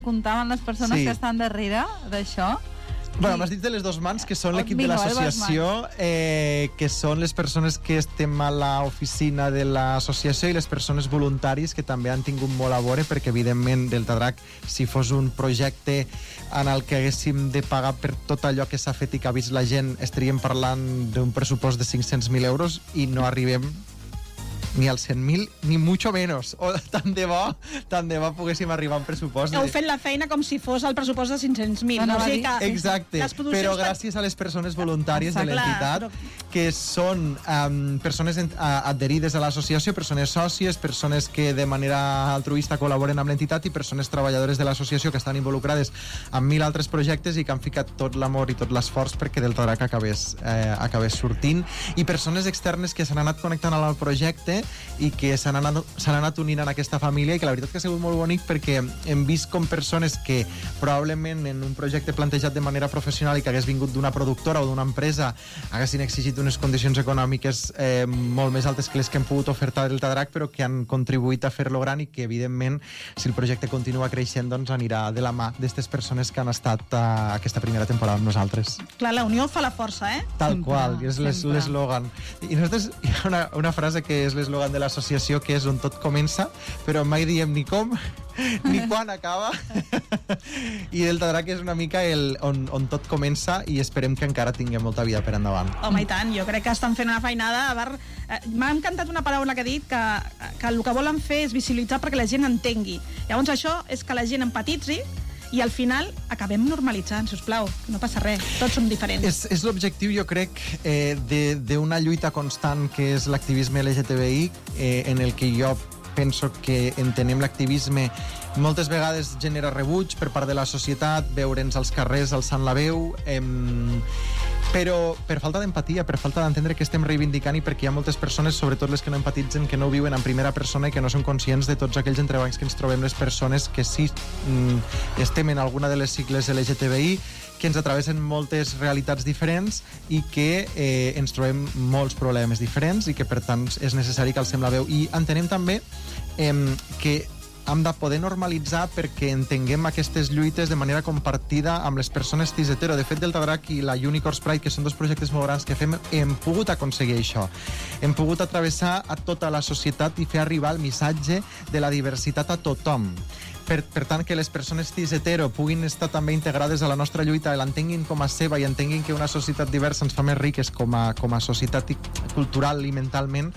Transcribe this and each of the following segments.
comptaven les persones que estan darrere d'això. Bueno, m'has dit de les dues mans, que són l'equip de l'associació, que són les persones que estem a l'oficina de l'associació i les persones voluntaris que també han tingut molt a veure, perquè evidentment Deltadrac, si fos un projecte en el que haguéssim de pagar per tot allò que s'ha fet i que ha vist la gent, estaríem parlant d'un pressupost de 500.000 euros i no arribem ni als 100.000, ni mucho menos. O tant de bo poguéssim arribar a un pressupost. Heu fet la feina com si fos el pressupost de 500.000. No, exacte, però gràcies a les persones voluntàries de l'entitat, que són persones adherides a l'associació, persones sòcies, persones que de manera altruista col·laboren amb l'entitat i persones treballadores de l'associació que estan involucrades en 1.000 altres projectes i que han ficat tot l'amor i tot l'esforç perquè Deltadrac acabés sortint, i persones externes que s'han anat connectant al projecte i que s'han anat unint en aquesta família, i que la veritat que ha sigut molt bonic, perquè hem vist com persones que probablement en un projecte plantejat de manera professional i que hagués vingut d'una productora o d'una empresa haguessin exigit unes condicions econòmiques molt més altes que les que hem pogut ofertar Deltadrac, però que han contribuït a fer-lo gran, i que evidentment si el projecte continua creixent doncs anirà de la mà d'aquestes persones que han estat aquesta primera temporada amb nosaltres. Clar, la unió fa la força, Tal qual, és l'eslògan. I nosaltres hi ha una frase que és l'eslògan de l'associació, que és on tot comença, però mai diem ni com ni quan acaba. I Deltadrac és una mica on tot comença, i esperem que encara tinguem molta vida per endavant. Home, i tant, jo crec que estan fent una feinada. M'ha encantat una paraula que ha dit, que el que volen fer és visibilitzar perquè la gent entengui. Llavors això és que la gent empatitzi i al final acabem normalitzant, sisplau, no passa res, tots som diferents. És l'objectiu, jo crec, d'una lluita constant que és l'activisme LGTBI, en el que jo penso que entenem l'activisme moltes vegades genera rebuig per part de la societat, veure'ns als carrers alçant la veu, però per falta d'empatia, per falta d'entendre què estem reivindicant, i perquè hi ha moltes persones, sobretot les que no empatitzen, que no ho viuen en primera persona i que no són conscients de tots aquells entrebancs que ens trobem les persones que sí estem en alguna de les sigles LGTBI, que ens atravessen moltes realitats diferents i que ens trobem molts problemes diferents, i que per tant és necessari que alcem la veu. I entenem també que hem de poder normalitzar perquè entenguem aquestes lluites de manera compartida amb les persones cis hetero. De fet, Deltadrac i la Unicorns Pride, que són dos projectes molt grans que fem, hem pogut aconseguir això. Hem pogut atravessar a tota la societat i fer arribar el missatge de la diversitat a tothom. Per tant, que les persones cis hetero puguin estar també integrades a la nostra lluita, l'entenguin com a seva i entenguin que una societat diversa ens fa més riques com a societat cultural i mentalment,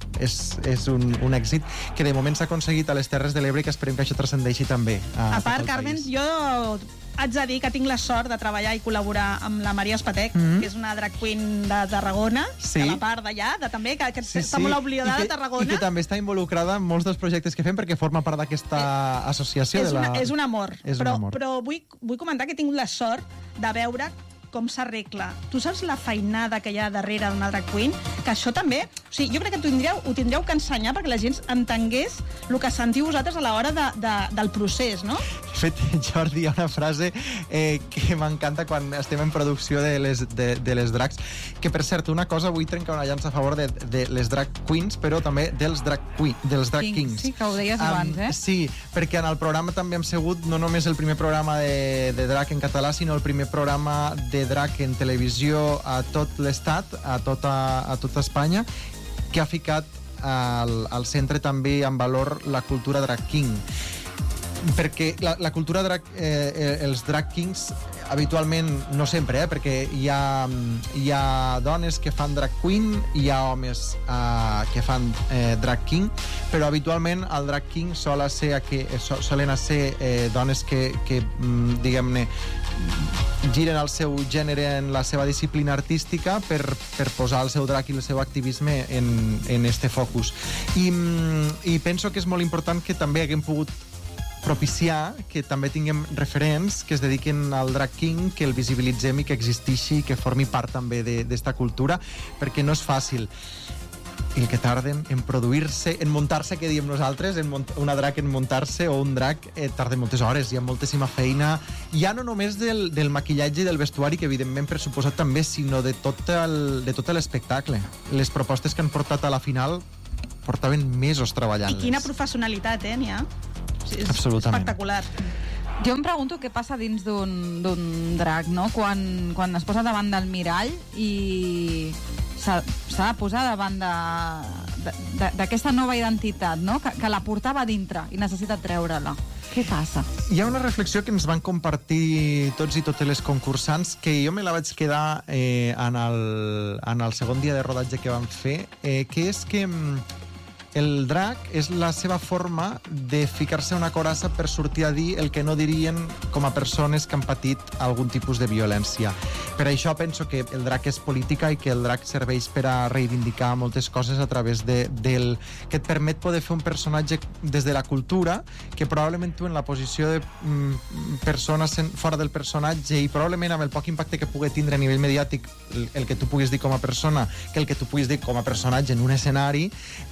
és un èxit que de moment s'ha aconseguit a les Terres de l'Ebre, i que esperem que això transcendeixi també a part, Carmen, jo haig de dir que tinc la sort de treballar i col·laborar amb la Maria Espatec, que és una drag queen de Tarragona, de la part d'allà, també, que està molt oblidada de Tarragona. I que també està involucrada en molts dels projectes que fem, perquè forma part d'aquesta associació. És un amor. Però vull comentar que he tingut la sort de veure com s'arregla. Tu saps la feinada que hi ha darrere d'una drag queen? Que això també... O sigui, jo crec que ho tindreu que ensenyar perquè la gent entengués el que sentiu vosaltres a l'hora del procés, no? De fet, Jordi, hi ha una frase que m'encanta quan estem en producció de les drags, que, per cert, una cosa, vull trencar una llança a favor de les drag queens, però també dels drag kings. Sí, que ho deies abans, Sí, perquè en el programa també hem sigut no només el primer programa de drag en català, sinó el primer programa de drag en televisió a tot l'estat, a tota Espanya, que ha ficat al centre també en valor la cultura drag king. Perquè la cultura drag, els drag kings habitualment, no sempre, perquè hi ha dones que fan drag queen, hi ha homes que fan drag king, però habitualment el drag king solen ser dones que diguem-ne, giren el seu gènere en la seva disciplina artística per posar el seu drag i el seu activisme en este focus. I penso que és molt important que també haguem pogut propiciar que també tinguem referents que es dediquin al drag king, que el visibilitzem i que existeixi i que formi part també d'esta cultura, perquè no és fàcil. I el que tarden en produir-se, en muntar-se, que diem nosaltres, una drag en muntar-se o un drag tarda moltes hores, hi ha moltíssima feina, ja no només del maquillatge i del vestuari, que evidentment per suposat també, sinó de tot l'espectacle. Les propostes que han portat a la final portaven mesos treballant-les. I quina professionalitat, n'hi ha? És absolutament espectacular. Jo em pregunto què passa dins d'un drac, no? Quan es posa davant del mirall i s'ha de posar davant d'aquesta nova identitat, no? Que la portava dintre i necessita treure-la. Què passa? Hi ha una reflexió que ens van compartir tots i totes les concursants, que jo me la vaig quedar en el segon dia de rodatge que vam fer, que és que el drac és la seva forma de ficar-se una coraça per sortir a dir el que no dirien com a persones que han patit algun tipus de violència. Per això penso que el drac és política i que el drac serveix per a reivindicar moltes coses a través que et permet poder fer un personatge des de la cultura que probablement tu en la posició de persona fora del personatge i probablement amb el poc impacte que pugui tindre a nivell mediàtic el que tu puguis dir com a persona que el que tu puguis dir com a personatge en un escenari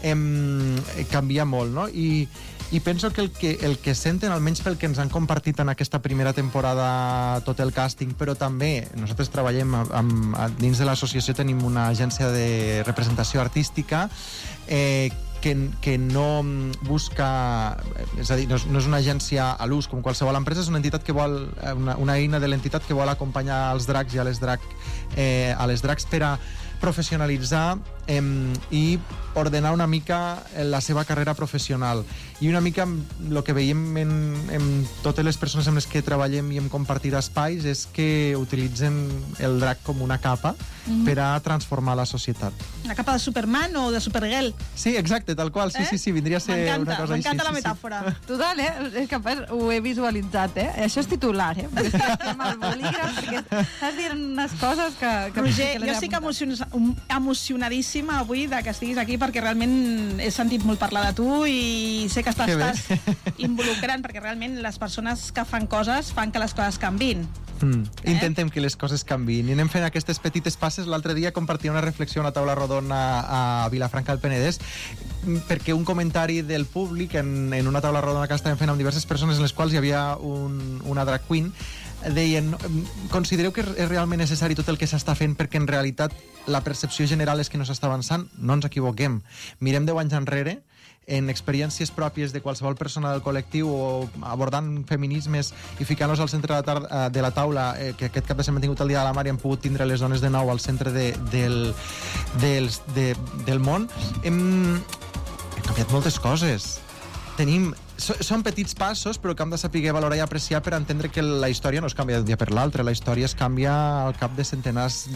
canvia molt, no? I penso que el que senten, almenys pel que ens han compartit en aquesta primera temporada tot el càsting, però també nosaltres treballem dins de l'associació, tenim una agència de representació artística que no busca, és a dir, no és una agència a l'ús com qualsevol empresa, és una entitat que vol, una eina de l'entitat que vol acompanyar els dracs i a les dracs per a professionalitzar i ordenar una mica la seva carrera professional. I una mica el que veiem en totes les persones amb les que treballem i hem compartit espais és que utilitzen el drac com una capa per a transformar la societat. Una capa de Superman o de Supergirl. Sí, exacte, tal qual. Sí, vindria a ser una cosa així. M'encanta la metàfora. Total, és que ho he visualitzat, Això és titular, perquè estem al bolígraf, perquè estàs dient unes coses que Roger, jo estic emocionadíssima avui de que estiguis aquí perquè realment he sentit molt parlar de tu i sé que estàs involucrant perquè realment les persones que fan coses fan que les coses canviïn. Intentem que les coses canviïn i anem fent aquestes petites passes. L'altre dia compartia una reflexió a una taula rodona a Vilafranca del Penedès perquè un comentari del públic en una taula rodona que estàvem fent amb diverses persones en les quals hi havia una drag queen deien, considereu que és realment necessari tot el que s'està fent perquè en realitat la percepció general és que no s'està avançant? No ens equivoquem. Mirem 10 anys enrere en experiències pròpies de qualsevol persona del col·lectiu o abordant feminismes i ficant-los al centre de la taula, que aquest cap de setmana hem tingut el Dia de la Mare i hem pogut tindre les dones de nou al centre del món, hem canviat moltes coses. Són petits passos, però que hem de saber valorar i apreciar per entendre que la història no es canvia d'un dia per l'altre. La història es canvia al cap de centenars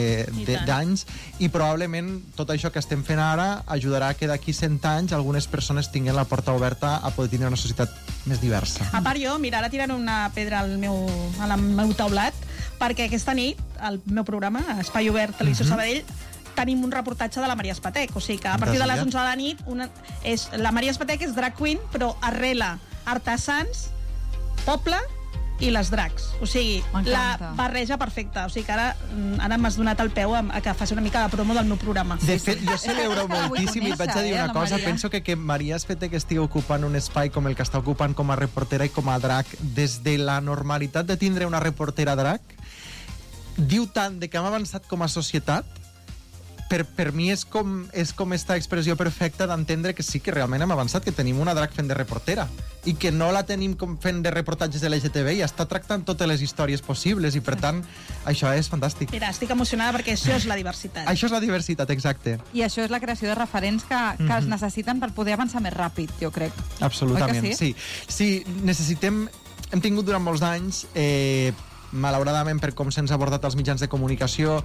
d'anys i probablement tot això que estem fent ara ajudarà que d'aquí 100 anys algunes persones tinguin la porta oberta a poder tindre una societat més diversa. A part jo, mira, ara tirant una pedra al meu taulat, perquè aquesta nit, al meu programa, Espai Obert, Televisió Sabadell, tenim un reportatge de la Maria Espatek, o sigui que a partir de les 11 de la nit la Maria Espatek és drag queen, però arrela artesans, poble i les drags. O sigui, la barreja perfecta. O sigui que ara m'has donat el peu a que faci una mica de promo del meu programa. De fet, jo celebro moltíssim i et vaig a dir una cosa. Penso que Maria Espatek estigui ocupant un espai com el que està ocupant com a reportera i com a drag des de la normalitat de tindre una reportera drag diu tant de que hem avançat com a societat. Per mi és com esta expressió perfecta d'entendre que sí que realment hem avançat, que tenim una drag fent de reportera i que no la tenim com fent de reportatges de l'LGTB i està tractant totes les històries possibles i per tant això és fantàstic. Mira, estic emocionada perquè això és la diversitat. Això és la diversitat, exacte. I això és la creació de referents que es necessiten per poder avançar més ràpid, jo crec. Absolutament, sí. Necessitem... Hem tingut durant molts anys malauradament per com se'ns ha abordat als mitjans de comunicació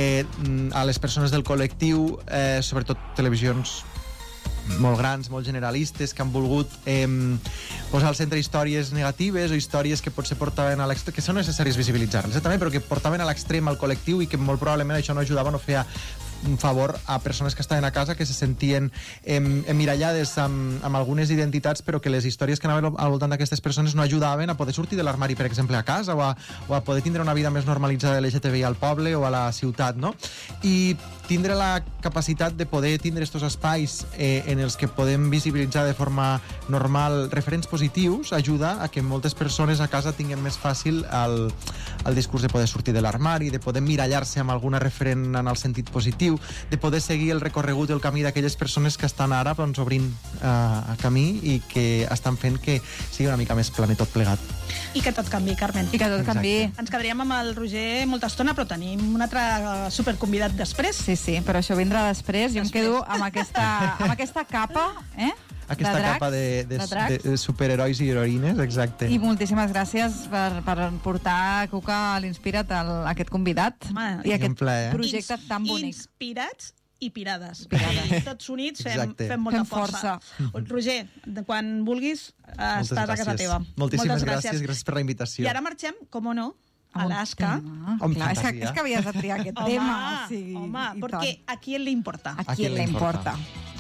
a les persones del col·lectiu, sobretot televisions molt grans, molt generalistes, que han volgut posar al centre històries negatives o històries que potser portaven a l'extrem, que són necessàries visibilitzar-les també, però que portaven a l'extrem al col·lectiu i que molt probablement això no ajudava, no feia un favor a persones que estaven a casa, que se sentien emmirallades amb algunes identitats, però que les històries que anaven al voltant d'aquestes persones no ajudaven a poder sortir de l'armari, per exemple, a casa o a poder tindre una vida més normalitzada de l'LGTBI al poble o a la ciutat, no? I tindre la capacitat de poder tindre estos espais en els que podem visibilitzar de forma normal referents positius ajuda a que moltes persones a casa tinguin més fàcil el discurs de poder sortir de l'armari, de poder mirallar-se amb alguna referent en el sentit positiu, positiu de poder seguir el recorregut i el camí d'aquelles persones que estan ara doncs, obrint camí i que estan fent que sigui una mica més planer tot plegat. I que tot canvi, Carmen. I que tot canvi. Ens quedaríem amb el Roger molta estona, però tenim un altre superconvidat després. Sí, però això vindrà després. Jo em quedo amb aquesta capa, Aquesta capa de superherois i heroïnes, exacte. I moltíssimes gràcies per portar Cuca a l'Inspira't aquest convidat i aquest projecte tan bonic. Inspirats i pirades. Pirades. Tots units fem molta força. Roger, quan vulguis, estàs a casa teva. Moltíssimes gràcies per la invitació. I ara marxem, com no, a Alaska. És que havies de triar aquest tema. Home, perquè a qui le importa. A qui le importa.